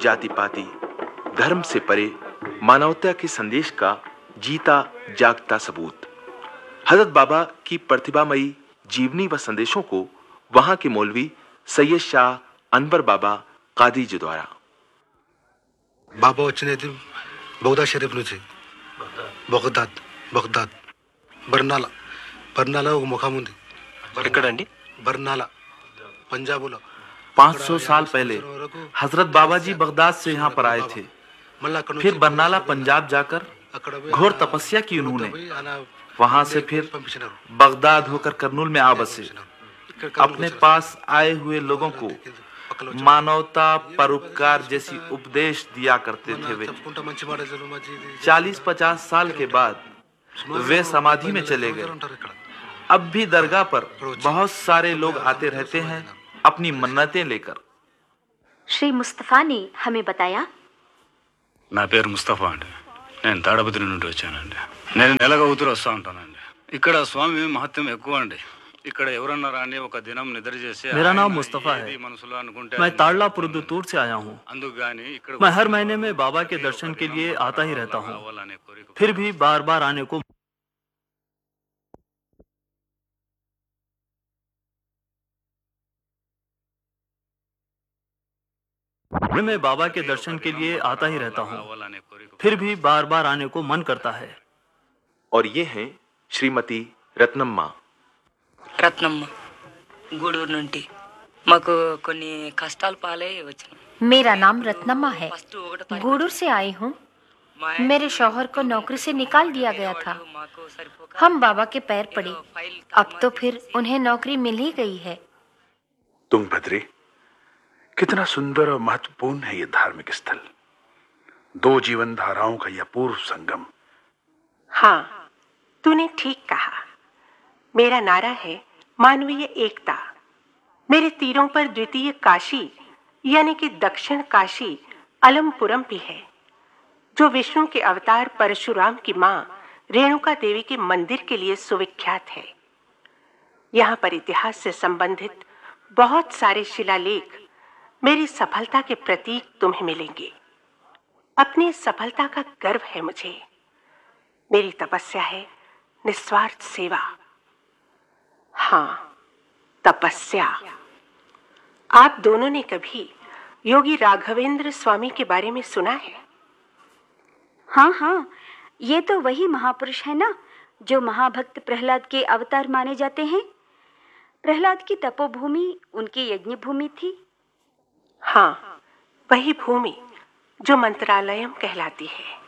जाति पाति धर्म से परे मानवता के संदेश का जीता जागता सबूत। हजरत बाबा की प्रतिभामयी जीवनी व संदेशों को वहां के मौलवी सैयद शाह अनवर बाबा कादी जी द्वारा। బాబా వచ్చినది బౌదా షరీఫ్ నుంచి బగ్దాద్ బర్నాలా ఒక ముఖం ఉంది ఎక్కడండి బర్నాలా पंजाबुला 500 साल पहले हजरत बाबा जी बगदाद से यहाँ पर आए थे। फिर बरनाला पंजाब जाकर घोर तपस्या की उन्होंने। वहां से फिर बगदाद होकर करनूल में आ बसे। अपने पास आए हुए लोगों को मानवता परोपकार जैसी उपदेश दिया करते थे। वे 40-50 साल के बाद वे समाधि में चले गए। अब भी दरगाह पर बहुत सारे लोग आते रहते हैं अपनी मन्नतें लेकर। श्री मुस्तफा ने हमें बताया, నా పేరు ముస్తఫా అండి, నేను తాడపత్రి నుండి వచ్చానండి। నేను నెలగా ఊతురు వస్తూ ఉంటానండి। ఇక్కడ స్వామి మహత్యం ఎక్కువ అండి। ఇక్కడ ఎవరన్నా రాని ఒక దినం నిద్ర చేసి। मेरा नाम मुस्तफा है, मैं ताड़ला पुरदुतूर से आया हूँ। मैं हर महीने में बाबा के दर्शन के लिए आता ही रहता हूँ। फिर भी बार बार आने को मैं बाबा के दर्शन के लिए आता ही रहता हूँ। फिर भी बार बार आने को मन करता है। और ये हैं श्रीमती रत्नम्मा। गूडूर నుండి మాకు కొన్ని కష్టాలు పాలై వచ్చాను। मेरा नाम रत्नम्मा है, गूडूर से आई हूँ। मेरे शौहर को नौकरी से निकाल दिया गया था। हम बाबा के पैर पड़े, अब तो फिर उन्हें नौकरी मिल ही गई है। तुंगभद्रे, कितना सुंदर और महत्वपूर्ण है ये धार्मिक स्थल। दो जीवन धाराओं का यह पूर्व संगम। हाँ, तूने ठीक कहा। मेरा नारा है मानवीय एकता। मेरे तीरों पर द्वितीय काशी यानी कि दक्षिण काशी अलमपुरम भी है, जो विष्णु के अवतार परशुराम की मां रेणुका देवी के मंदिर के लिए सुविख्यात है। यहाँ पर इतिहास से संबंधित बहुत सारे शिलालेख मेरी सफलता के प्रतीक तुम्हें मिलेंगे। अपनी सफलता का गर्व है मुझे। मेरी तपस्या है निस्वार्थ सेवा। हाँ, तपस्या। आप दोनों ने कभी योगी राघवेंद्र स्वामी के बारे में सुना है? हाँ, ये तो वही महापुरुष है ना, जो महाभक्त प्रहलाद के अवतार माने जाते हैं। प्रहलाद की तपोभूमि उनकी यज्ञ भूमि थी। हाँ, वही भूमि जो मंत्रालयम कहलाती है।